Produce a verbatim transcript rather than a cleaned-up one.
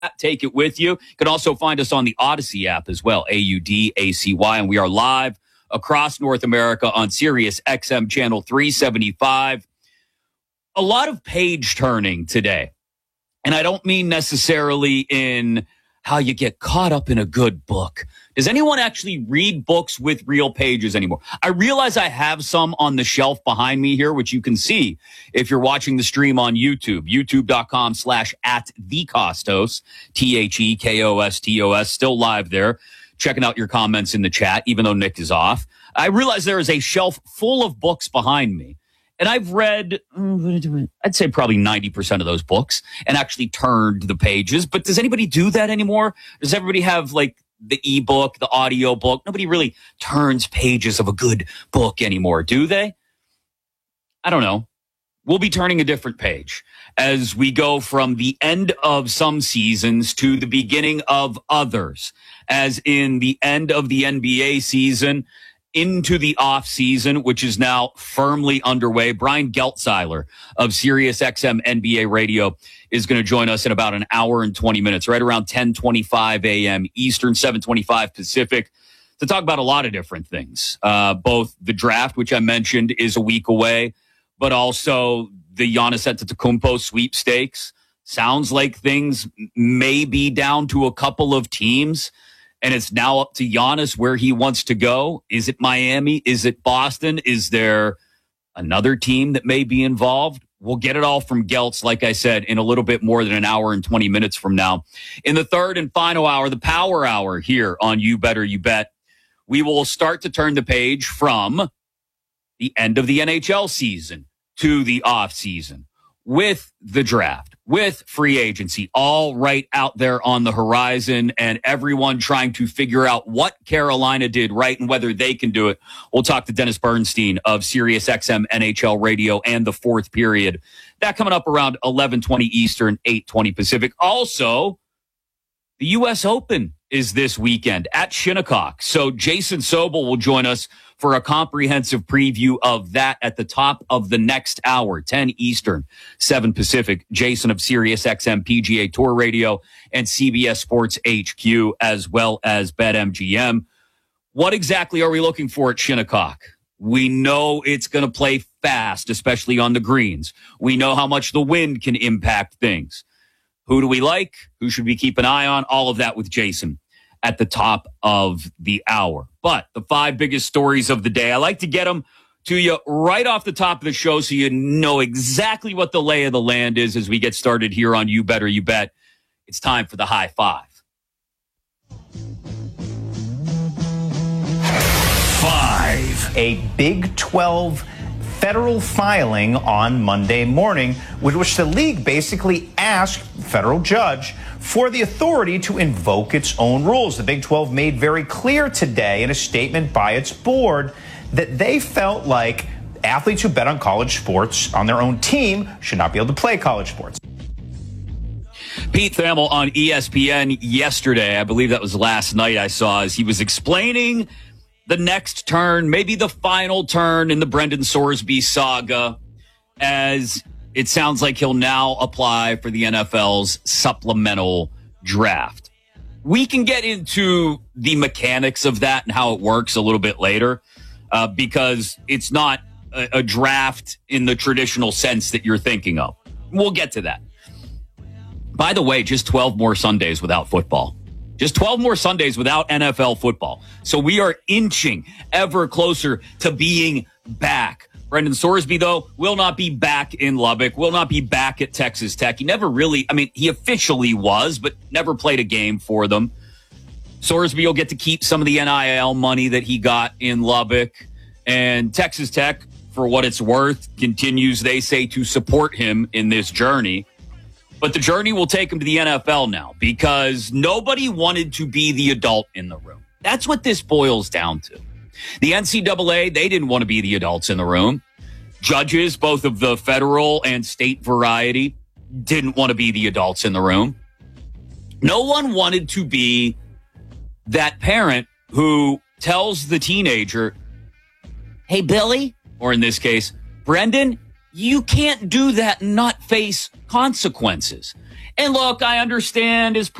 Take it with you. You can also find us on the Odyssey app as well, A U D A C Y. And we are live across North America on Sirius X M channel three seventy-five. A lot of page turning today. And I don't mean necessarily in how you get caught up in a good book. Does anyone actually read books with real pages anymore? I realize I have some on the shelf behind me here, which you can see if you're watching the stream on YouTube, youtube.com slash at the Costos, T H E K O S T O S, still live there. Checking out your comments in the chat, even though Nick is off. I realize there is a shelf full of books behind me. And I've read, I'd say probably ninety percent of those books and actually turned the pages. But does anybody do that anymore? Does everybody have like the ebook, the audio book? Nobody really turns pages of a good book anymore, do they? I don't know. We'll be turning a different page as we go from the end of some seasons to the beginning of others, as in the end of the N B A season into the off season, which is now firmly underway. Brian Geltzeiler of Sirius X M N B A Radio is going to join us in about an hour and twenty minutes, right around ten twenty-five a.m. Eastern, seven twenty-five Pacific, to talk about a lot of different things. Uh, both the draft, which I mentioned is a week away, but also the Giannis Antetokounmpo sweepstakes. Sounds like things may be down to a couple of teams. And it's now up to Giannis where he wants to go. Is it Miami? Is it Boston? Is there another team that may be involved? We'll get it all from Geltz, like I said, in a little bit more than an hour and twenty minutes from now. In the third and final hour, the power hour here on You Better You Bet, we will start to turn the page from the end of the N H L season to the off season with the draft, with free agency, all right out there on the horizon, and everyone trying to figure out what Carolina did right and whether they can do it. We'll talk to Dennis Bernstein of Sirius X M N H L Radio and the fourth period. That coming up around eleven twenty Eastern, eight twenty Pacific. Also, the U S Open is this weekend at Shinnecock. So Jason Sobel will join us for a comprehensive preview of that at the top of the next hour, ten Eastern, seven Pacific. Jason of Sirius X M P G A Tour Radio and C B S Sports H Q, as well as BetMGM. What exactly are we looking for at Shinnecock? We know it's going to play fast, especially on the greens. We know how much the wind can impact things. Who do we like? Who should we keep an eye on? All of that with Jason at the top of the hour. But the five biggest stories of the day, I like to get them to you right off the top of the show so you know exactly what the lay of the land is as we get started here on You Better You Bet. It's time for the high five. Five. A Big twelve federal filing on Monday morning, with which the league basically asked federal judge for the authority to invoke its own rules. The Big twelve made very clear today in a statement by its board that they felt like athletes who bet on college sports on their own team should not be able to play college sports. Pete Thamel on E S P N yesterday, I believe that was last night I saw, as he was explaining the next turn, maybe the final turn in the Brendan Sorsby saga, as it sounds like he'll now apply for the N F L's supplemental draft. We can get into the mechanics of that and how it works a little bit later, uh, because it's not a, a draft in the traditional sense that you're thinking of. We'll get to that. By the way, just twelve more Sundays without football. Just twelve more Sundays without N F L football. So we are inching ever closer to being back. Brendan Sorsby, though, will not be back in Lubbock, will not be back at Texas Tech. He never really, I mean, he officially was, but never played a game for them. Sorsby will get to keep some of the N I L money that he got in Lubbock. And Texas Tech, for what it's worth, continues, they say, to support him in this journey. But the journey will take him to the N F L now, because nobody wanted to be the adult in the room. That's what this boils down to. The N C double A, they didn't want to be the adults in the room. Judges, both of the federal and state variety, didn't want to be the adults in the room. No one wanted to be that parent who tells the teenager, hey, Billy, or in this case, Brendan, you can't do that and not face consequences. And look, I understand his